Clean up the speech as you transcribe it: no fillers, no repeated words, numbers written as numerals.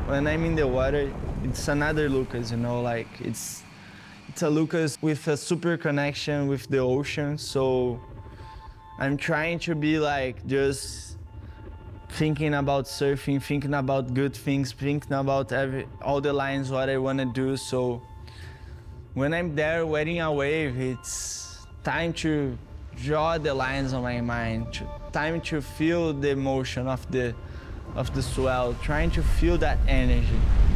when I'm in the water, it's another Lucas, you know, like it's a Lucas with a super connection with the ocean. So I'm trying to be like just thinking about surfing, thinking about good things, thinking about all the lines, what I want to do. So when I'm there waiting a wave, it's time to draw the lines on my mind, time to feel the emotion of the swell, trying to feel that energy.